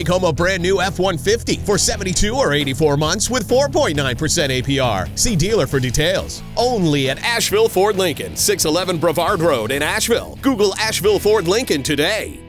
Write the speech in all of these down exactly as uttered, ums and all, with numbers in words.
Take home a brand new F one fifty for seventy-two or eighty-four months with four point nine percent A P R. See dealer for details. Only at Asheville Ford Lincoln, six eleven Brevard Road in Asheville. Google Asheville Ford Lincoln today.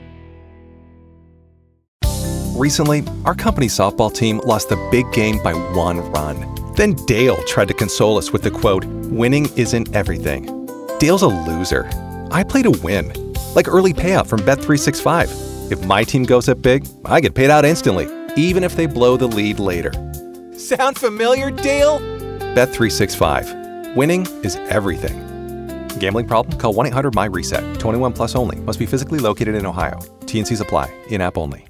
Recently, our company's softball team lost the big game by one run. Then Dale tried to console us with the quote, "Winning isn't everything." Dale's a loser. I play to win. Like early payout from Bet three sixty-five. If my team goes up big, I get paid out instantly, even if they blow the lead later. Sound familiar, Dale? Bet three sixty-five. Winning is everything. Gambling problem? Call one eight hundred M Y reset. twenty-one plus only. Must be physically located in Ohio. T and Cs apply. In-app only.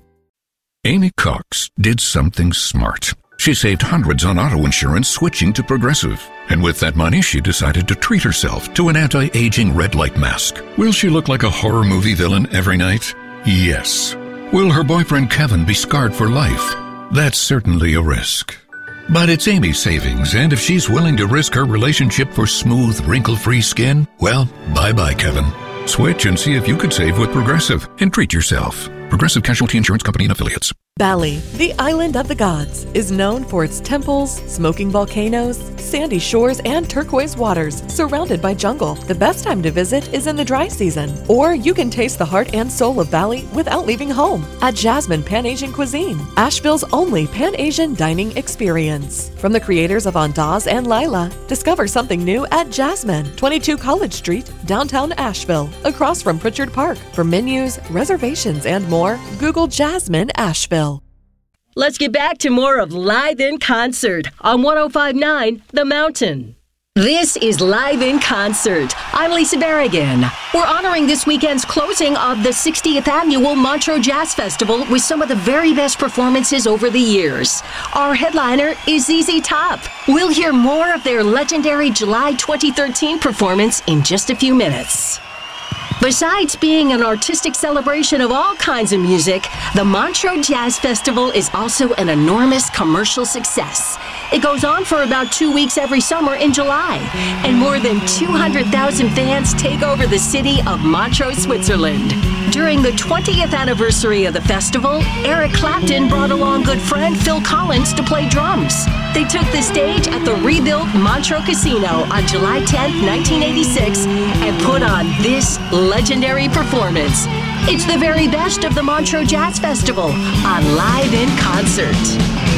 Amy Cox did something smart. She saved hundreds on auto insurance switching to Progressive. And with that money, she decided to treat herself to an anti-aging red light mask. Will she look like a horror movie villain every night? Yes. Will her boyfriend Kevin be scarred for life? That's certainly a risk. But it's Amy's savings, and if she's willing to risk her relationship for smooth, wrinkle-free skin, well, bye-bye, Kevin. Switch and see if you could save with Progressive and treat yourself. Progressive Casualty Insurance Company and Affiliates. Bali, the island of the gods, is known for its temples, smoking volcanoes, sandy shores, and turquoise waters surrounded by jungle. The best time to visit is in the dry season, or you can taste the heart and soul of Bali without leaving home at Jasmine Pan-Asian Cuisine, Asheville's only Pan-Asian dining experience. From the creators of Andaz and Lila, discover something new at Jasmine, twenty-two College Street, downtown Asheville, across from Pritchard Park. For menus, reservations, and more, Google Jasmine Asheville. Let's get back to more of Live in Concert on one oh five point nine The Mountain. This is Live in Concert. I'm Lisa Berrigan. We're honoring this weekend's closing of the sixtieth Annual Montreux Jazz Festival with some of the very best performances over the years. Our headliner is Z Z Top. We'll hear more of their legendary July twenty thirteen performance in just a few minutes. Besides being an artistic celebration of all kinds of music, the Montreux Jazz Festival is also an enormous commercial success. It goes on for about two weeks every summer in July, and more than two hundred thousand fans take over the city of Montreux, Switzerland. During the twentieth anniversary of the festival, Eric Clapton brought along good friend Phil Collins to play drums. They took the stage at the rebuilt Montreux Casino on July tenth, nineteen eighty-six, and put on this legendary performance. It's the very best of the Montreux Jazz Festival on Live in Concert.